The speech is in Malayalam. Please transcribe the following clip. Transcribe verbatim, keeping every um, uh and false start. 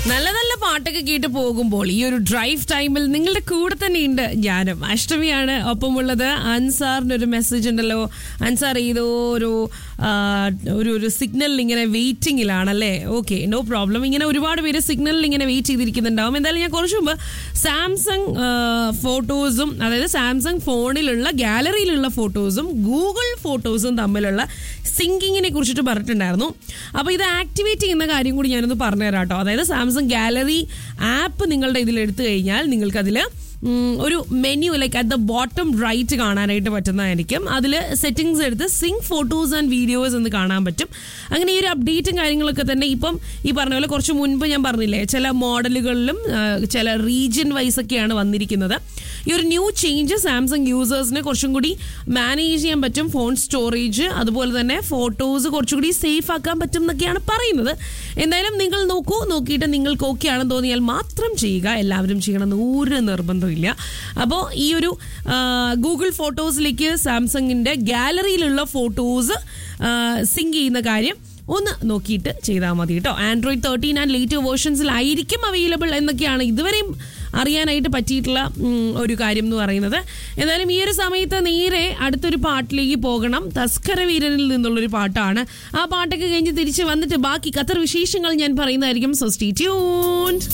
നല്ല നല്ല പാട്ടൊക്കെ കേട്ട് പോകുമ്പോൾ ഈ ഒരു ഡ്രൈവ് ടൈമിൽ നിങ്ങളുടെ കൂടെ തന്നെ ഉണ്ട് ഞാനും. അഷ്ടമിയാണ് ഒപ്പമുള്ളത്. അൻസാറിന്റെ ഒരു മെസ്സേജ് ഉണ്ടല്ലോ. അൻസാർ ഏതോ ഒരു ഒരു ഒരു സിഗ്നലിൽ ഇങ്ങനെ വെയിറ്റിംഗിലാണല്ലേ? Okay, no problem. ഇങ്ങനെ ഒരുപാട് പേര് സിഗ്നലിൽ ഇങ്ങനെ വെയിറ്റ് ചെയ്തിരിക്കുന്നുണ്ടാവും. എന്തായാലും ഞാൻ കുറച്ച് മുമ്പ് സാംസങ് ഫോട്ടോസും, അതായത് സാംസങ് ഫോണിലുള്ള ഗാലറിയിലുള്ള ഫോട്ടോസും ഗൂഗിൾ ഫോട്ടോസും തമ്മിലുള്ള സിങ്കിങ്ങിനെ കുറിച്ചിട്ട് പറഞ്ഞിട്ടുണ്ടായിരുന്നു. അപ്പോൾ ഇത് ആക്ടിവേറ്റ് ചെയ്യുന്ന കാര്യം കൂടി ഞാനൊന്ന് പറഞ്ഞുതരാം കേട്ടോ. അതായത് സാംസങ് ഗാലറി ആപ്പ് നിങ്ങളുടെ ഇതിൽ എടുത്തു കഴിഞ്ഞാൽ നിങ്ങൾക്കതിൽ ഒരു menu like at the bottom right കാണാനായിട്ട് പറ്റുന്നതായിരിക്കും. അതിൽ സെറ്റിംഗ്സ് എടുത്ത് സിങ്ക് ഫോട്ടോസ് ആൻഡ് വീഡിയോസ് എന്ന് കാണാൻ പറ്റും. അങ്ങനെ ഈ ഒരു അപ്ഡേറ്റും കാര്യങ്ങളൊക്കെ തന്നെ ഇപ്പം ഈ പറഞ്ഞ പോലെ കുറച്ച് മുൻപ് ഞാൻ പറഞ്ഞില്ലേ, ചില മോഡലുകളിലും ചില റീജിയൻ വൈസ് ഒക്കെയാണ് വന്നിരിക്കുന്നത്. ഈ ഒരു ന്യൂ ചേഞ്ച് സാംസങ് യൂസേഴ്സിനെ കുറച്ചും കൂടി മാനേജ് ചെയ്യാൻ പറ്റും. ഫോൺ സ്റ്റോറേജ്, അതുപോലെ തന്നെ ഫോട്ടോസ് കുറച്ചുകൂടി സേഫ് ആക്കാൻ പറ്റും എന്നൊക്കെയാണ് പറയുന്നത്. എന്തായാലും നിങ്ങൾ നോക്കൂ, നോക്കിയിട്ട് നിങ്ങൾക്ക് ഓക്കെ ആണെന്ന് തോന്നിയാൽ മാത്രം ചെയ്യുക. എല്ലാവരും ചെയ്യണമെന്ന് ഒരു നിർബന്ധമില്ല. അപ്പോൾ ഈ ഒരു ഗൂഗിൾ ഫോട്ടോസിലേക്ക് സാംസങ്ങിന്റെ ഗാലറിയിലുള്ള ഫോട്ടോസ് സിങ്ക് ചെയ്യുന്ന കാര്യം ഒന്ന് നോക്കിയിട്ട് ചെയ്താൽ മതി കേട്ടോ. Android thirteen and later വേർഷൻസിലായിരിക്കും available എന്നൊക്കെയാണ് ഇതുവരെയും അറിയാനായിട്ട് പറ്റിയിട്ടുള്ള ഒരു കാര്യം എന്ന് പറയുന്നത്. എന്തായാലും ഈ ഒരു സമയത്ത് നേരെ അടുത്തൊരു പാട്ടിലേക്ക് പോകണം. തസ്കര വീരനിൽ നിന്നുള്ളൊരു പാട്ടാണ്. ആ പാട്ടൊക്കെ കഴിഞ്ഞ് തിരിച്ച് വന്നിട്ട് ബാക്കി ഖത്തർ വിശേഷങ്ങൾ ഞാൻ പറയുന്നതായിരിക്കും. So stay tuned.